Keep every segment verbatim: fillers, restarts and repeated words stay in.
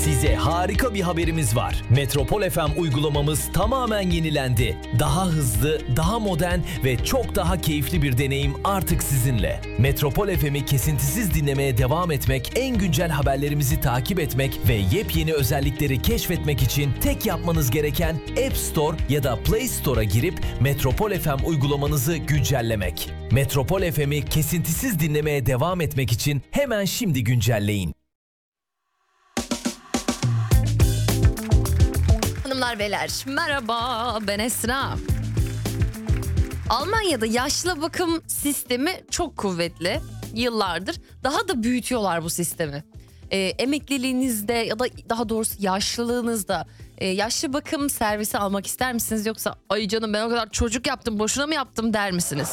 Size harika bir haberimiz var. Metropol F M uygulamamız tamamen yenilendi. Daha hızlı, daha modern ve çok daha keyifli bir deneyim artık sizinle. Metropol F M'i kesintisiz dinlemeye devam etmek, en güncel haberlerimizi takip etmek ve yepyeni özellikleri keşfetmek için tek yapmanız gereken App Store ya da Play Store'a girip Metropol F M uygulamanızı güncellemek. Metropol F M'i kesintisiz dinlemeye devam etmek için hemen şimdi güncelleyin. Hanımlar beyler merhaba, ben Esra. Almanya'da yaşlı bakım sistemi çok kuvvetli yıllardır. Daha da büyütüyorlar bu sistemi. E, emekliliğinizde ya da daha doğrusu yaşlılığınızda e, yaşlı bakım servisi almak ister misiniz? Yoksa ay canım ben o kadar çocuk yaptım boşuna mı yaptım der misiniz?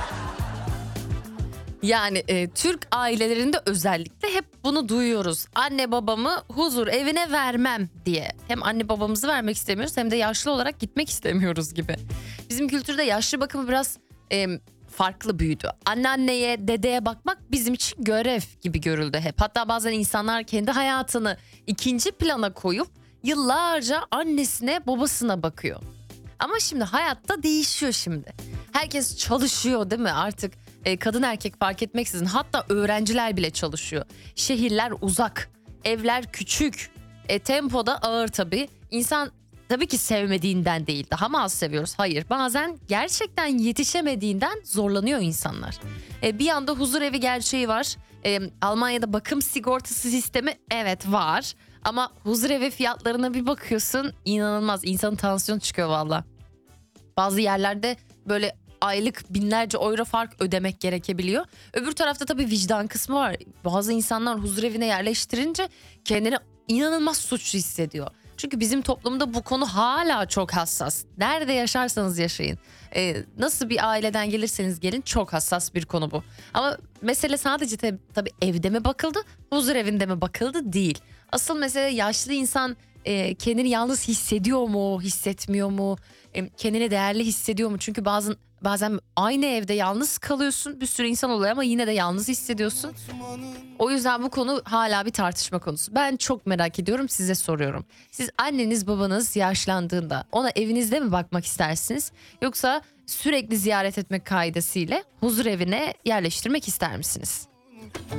Yani e, Türk ailelerinde özellikle hep bunu duyuyoruz. Anne babamı huzur evine vermem diye. Hem anne babamızı vermek istemiyoruz hem de yaşlı olarak gitmek istemiyoruz gibi. Bizim kültürde yaşlı bakımı biraz e, farklı büyüdü. Anneanneye, dedeye bakmak bizim için görev gibi görüldü hep. Hatta bazen insanlar kendi hayatını ikinci plana koyup yıllarca annesine, babasına bakıyor. Ama şimdi hayatta değişiyor şimdi. Herkes çalışıyor değil mi artık? E, kadın erkek fark etmeksizin, hatta öğrenciler bile çalışıyor. Şehirler uzak, evler küçük, e, tempo da ağır tabii. İnsan tabii ki sevmediğinden değil, daha mı az seviyoruz? Hayır, bazen gerçekten yetişemediğinden zorlanıyor insanlar. E, bir yanda huzur evi gerçeği var. E, Almanya'da bakım sigortası sistemi evet var. Ama huzur evi fiyatlarına bir bakıyorsun, inanılmaz, insanın tansiyonu çıkıyor valla. Bazı yerlerde böyle aylık binlerce euro fark ödemek gerekebiliyor. Öbür tarafta tabii vicdan kısmı var. Bazı insanlar huzurevine yerleştirince kendini inanılmaz suçlu hissediyor. Çünkü bizim toplumda bu konu hala çok hassas. Nerede yaşarsanız yaşayın. Ee, nasıl bir aileden gelirseniz gelin çok hassas bir konu bu. Ama mesele sadece tabii, tabii evde mi bakıldı, huzurevinde mi bakıldı değil. Asıl mesele yaşlı insan e, kendini yalnız hissediyor mu, hissetmiyor mu? E, kendini değerli hissediyor mu? Çünkü bazen bazen aynı evde yalnız kalıyorsun, bir sürü insan oluyor ama yine de yalnız hissediyorsun. O yüzden bu konu hala bir tartışma konusu. Ben çok merak ediyorum, size soruyorum. Siz anneniz babanız yaşlandığında ona evinizde mi bakmak istersiniz? Yoksa sürekli ziyaret etmek kaidesiyle huzur evine yerleştirmek ister misiniz?